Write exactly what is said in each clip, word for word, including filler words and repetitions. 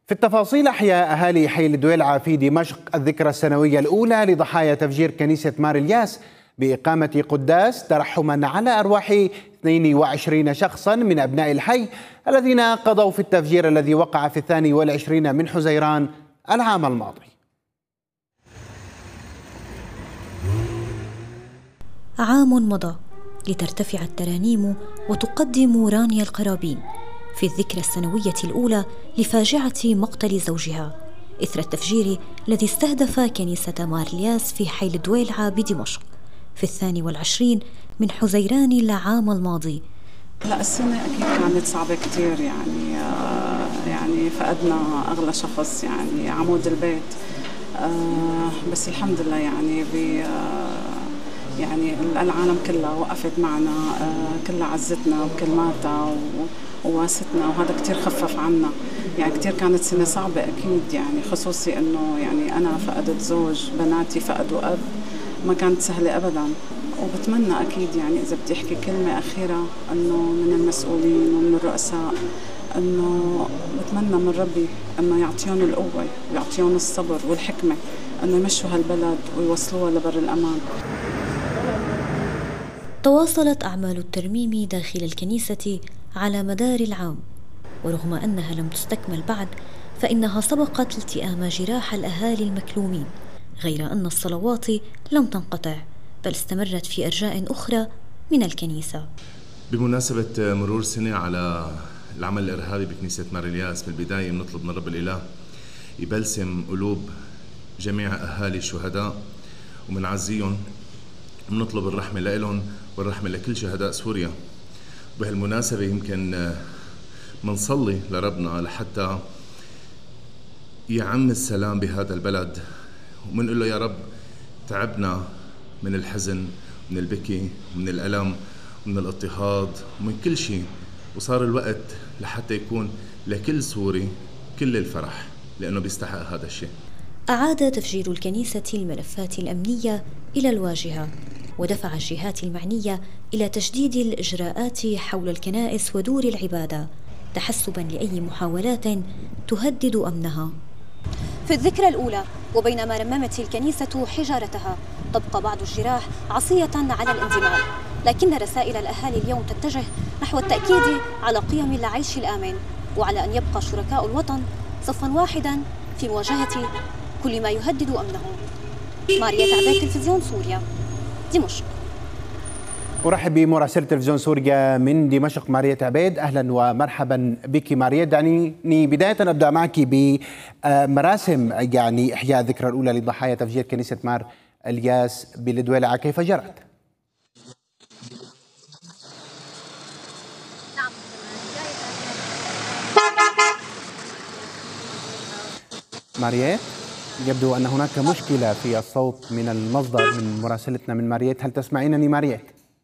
في التفاصيل، أحيا أهالي حي الدويلعة في دمشق الذكرى السنوية الأولى لضحايا تفجير كنيسة مار الياس بإقامة قداس ترحما على أرواح اثنين وعشرين شخصا من أبناء الحي الذين قضوا في التفجير الذي وقع في الثاني والعشرين من حزيران العام الماضي. عام مضى لترتفع الترانيم وتقدم رانيا القرابين في الذكرى السنوية الأولى لفاجعة مقتل زوجها إثر التفجير الذي استهدف كنيسة مار الياس في حي الدويلعة بدمشق في الثاني والعشرين من حزيران العام الماضي. لا، السنة أكيد كانت صعبة كتير، يعني آه يعني فقدنا أغلى شخص، يعني عمود البيت. آه بس الحمد لله يعني ب يعني العالم كلها وقفت معنا، آه كلها عزتنا بكلماتها وواستنا، وهذا كتير خفف عنا. يعني كتير كانت سنة صعبة أكيد، يعني خصوصي إنه يعني أنا فقدت زوج، بناتي فقدوا أب، ما كانت سهلة أبداً. وبتمنى أكيد يعني إذا بدي أحكي كلمة أخيرة إنه من المسؤولين ومن الرؤساء، إنه بتمنى من ربي إنه يعطيهم القوة ويعطيهم الصبر والحكمة إنه يمشوا هالبلد ويوصلوها لبر الأمان. تواصلت أعمال الترميم داخل الكنيسة على مدار العام، ورغم أنها لم تستكمل بعد فإنها سبقت التئام جراح الأهالي المكلومين، غير أن الصلوات لم تنقطع بل استمرت في أرجاء أخرى من الكنيسة. بمناسبة مرور سنة على العمل الإرهابي بكنيسة مار الياس، من البداية بنطلب من رب الإله يبلسم قلوب جميع أهالي الشهداء ومنعزيهم، بنطلب الرحمة لهم والرحمة لكل شهداء سوريا. بهالمناسبة يمكن منصلي لربنا لحتى يعم السلام بهذا البلد، ومنقول له يا رب تعبنا من الحزن، من البكي، من الألم، من الاضطهاد ومن كل شيء، وصار الوقت لحتى يكون لكل سوري كل الفرح، لأنه بيستحق هذا الشيء. أعاد تفجير الكنيسة الملفات الأمنية إلى الواجهة، ودفع الجهات المعنية إلى تشديد الإجراءات حول الكنائس ودور العبادة تحسباً لأي محاولات تهدد أمنها. في الذكرى الأولى وبينما رممت الكنيسة حجارتها، تبقى بعض الجراح عصية على الانزمام، لكن رسائل الأهالي اليوم تتجه نحو التأكيد على قيم العيش الآمن، وعلى أن يبقى شركاء الوطن صفاً واحداً في مواجهة كل ما يهدد أمنهم. ماريا عبيد، تلفزيون سوريا، دمشق. أرحب بمراسلة تلفزيون سوريا من دمشق ماريا عبيد. أهلا ومرحبا بك ماريا. دعني بداية أبدأ معك بمراسم يعني إحياء الذكرى الأولى لضحايا تفجير كنيسة مار الياس بالدويلعة، كيف جرت؟ ماريا، يبدو أن هناك مشكلة في الصوت من المصدر من مراسلتنا من ماريت. هل تسمعينني ماريت؟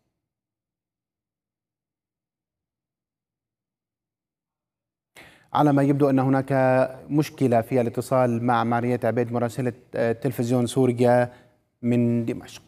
على ما يبدو أن هناك مشكلة في الاتصال مع ماريت عبيد مراسلة تلفزيون سوريا من دمشق.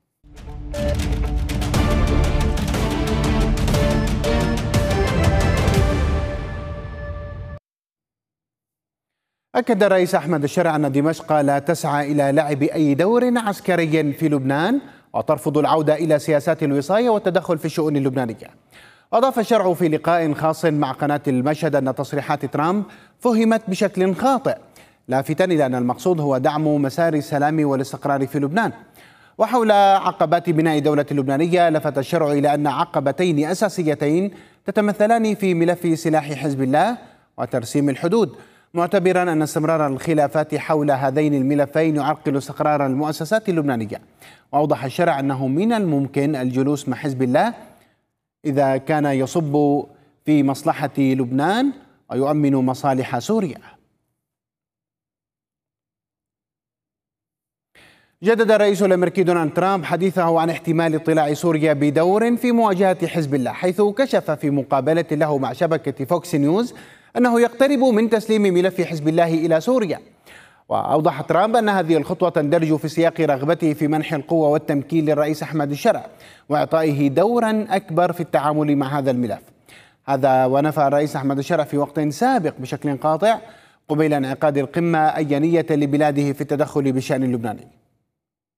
أكد الرئيس أحمد الشرع أن دمشق لا تسعى إلى لعب أي دور عسكري في لبنان، وترفض العودة إلى سياسات الوصاية والتدخل في الشؤون اللبنانية. أضاف الشرع في لقاء خاص مع قناة المشهد أن تصريحات ترامب فهمت بشكل خاطئ، لافتا إلى أن المقصود هو دعم مسار السلام والاستقرار في لبنان. وحول عقبات بناء الدولة اللبنانية، لفت الشرع إلى أن عقبتين أساسيتين تتمثلان في ملف سلاح حزب الله وترسيم الحدود، معتبرا أن استمرار الخلافات حول هذين الملفين يعرقل استقرار المؤسسات اللبنانية. وأوضح الشرع أنه من الممكن الجلوس مع حزب الله إذا كان يصب في مصلحة لبنان ويؤمن مصالح سوريا. جدد الرئيس الأمريكي دونالد ترامب حديثه عن احتمال اطلاع سوريا بدور في مواجهة حزب الله، حيث كشف في مقابلة له مع شبكة فوكس نيوز أنه يقترب من تسليم ملف حزب الله إلى سوريا. وأوضح ترامب أن هذه الخطوة تندرج في سياق رغبته في منح القوة والتمكين للرئيس أحمد الشرع وإعطائه دورا أكبر في التعامل مع هذا الملف. هذا ونفى الرئيس أحمد الشرع في وقت سابق بشكل قاطع قبيل انعقاد القمة أي نية لبلاده في التدخل بالشأن اللبناني.